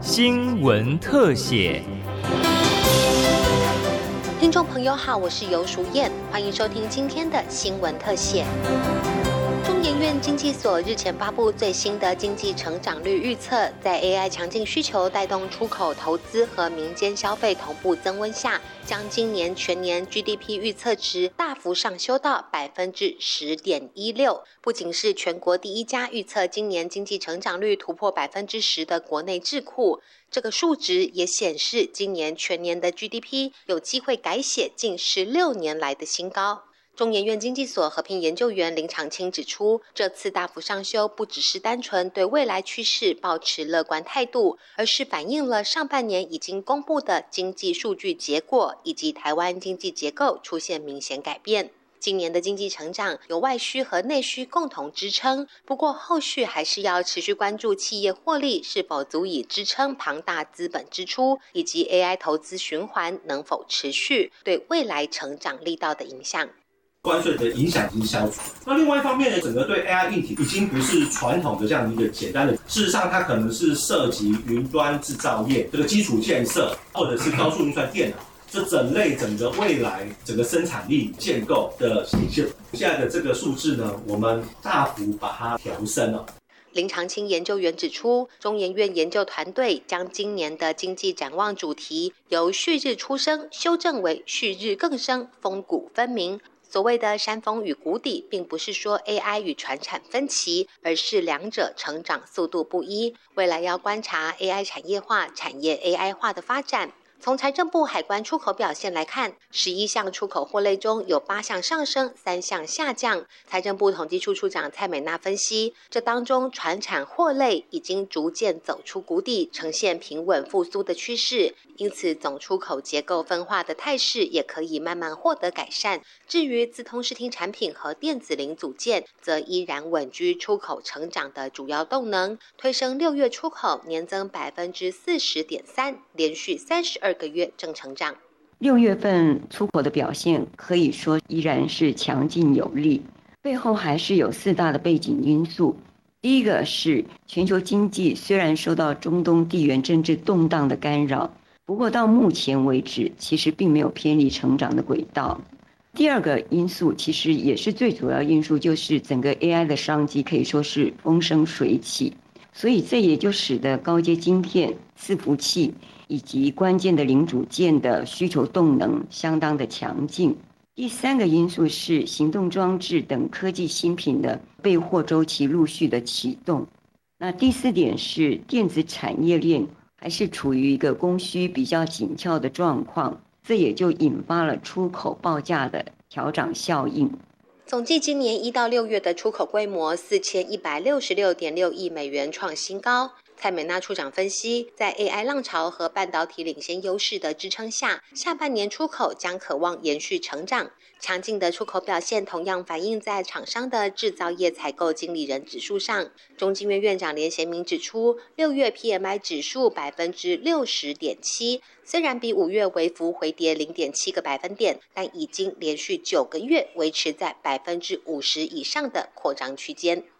新闻特写。 听众朋友好，我是游淑燕，欢迎收听今天的新闻特写。中研院经济所日前发布最新的经济成长率预测，在 AI 强劲需求带动出口投资和民间消费同步增温下，将今年全年 GDP 预测值大幅上修到 10.16%。不仅是全国第一家预测今年经济成长率突破 10% 的国内智库，这个数值也显示今年全年的 GDP 有机会改写近16年来的新高。中研院经济所合聘研究员林长青指出，这次大幅上修不只是单纯对未来趋势抱持乐观态度，而是反映了上半年已经公布的经济数据结果以及台湾经济结构出现明显改变。今年的经济成长有外需和内需共同支撑，不过后续还是要持续关注企业获利是否足以支撑庞大资本支出，以及 AI 投资循环能否持续对未来成长力道的影响。 关税的影响已经消除。那另外一方面呢，整个对 AI 硬体已经不是传统的这样一个简单的，事实上它可能是涉及云端制造业这个基础建设，或者是高速运算电脑，这整类整个未来整个生产力建构的形象。现在的这个数字呢，我们大幅把它调升了。 林长青研究员指出，中研院研究团队将今年的经济展望主题由旭日初升修正为旭日更升，风谷分明。所谓的山峰与谷底，并不是说 AI 与传产分歧，而是两者成长速度不一。未来要观察 AI 产业化、产业 AI 化的发展。从财政部海关出口表现来看，11项出口货类中有8项上升，3项下降。财政部统计处处长蔡美娜分析，这当中传产货类已经逐渐走出谷底，呈现平稳复苏的趋势，因此总出口结构分化的态势也可以慢慢获得改善。至于资通视听产品和电子零组件，则依然稳居出口成长的主要动能，推升6月出口年增 40.3%， 连续32个月正成长。 6月份出口的表现可以说依然是强劲有力，背后还是有4大的背景因素。第一个是全球经济虽然受到中东地缘政治动荡的干扰，不过到目前为止其实并没有偏离成长的轨道。第二个因素其实也是最主要因素，就是整个 AI 的商机可以说是风生水起，所以这也就使得高阶晶片、伺服器以及关键的零组件的需求动能相当的强劲。第三个因素是行动装置等科技新品的备货周期陆续的启动。那第4点是电子产业链还是处于一个供需比较紧俏的状况，这也就引发了出口报价的调涨效应。 总计今年1到6月的出口规模4166.6亿美元创新高。蔡美娜处长分析，在 AI 浪潮和半导体领先优势的支撑下，下半年出口将可望延续成长。强劲的出口表现同样反映在厂商的制造业采购经理人指数上。中经院院长连贤明指出，6月 PMI 指数 60.7%， 虽然比5月微幅回跌 0.7个百分点，但已经连续9个月维持在 50% 以上的扩张区间。